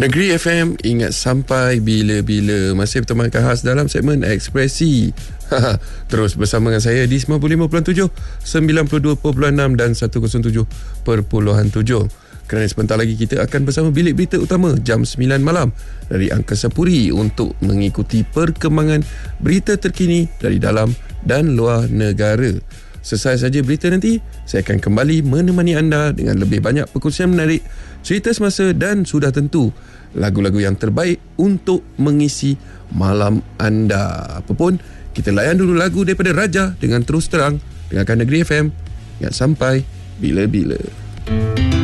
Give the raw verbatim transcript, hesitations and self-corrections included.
Negeri F M, ingat sampai bila-bila. Masih bertemankan khas dalam segmen Ekspresi. Terus bersama dengan saya di sembilan puluh lima perpuluhan tujuh, sembilan puluh dua perpuluhan enam dan seratus tujuh perpuluhan tujuh. Kerana sebentar lagi kita akan bersama Bilik Berita Utama jam sembilan malam dari Angkasa Puri untuk mengikuti perkembangan berita terkini dari dalam dan luar negara. Selesai saja berita nanti, saya akan kembali menemani anda dengan lebih banyak perkongsian menarik, cerita semasa dan sudah tentu lagu-lagu yang terbaik untuk mengisi malam anda. Apapun, kita layan dulu lagu daripada Raja dengan Terus Terang. Dengarkan Negeri F M, ingat sampai bila-bila.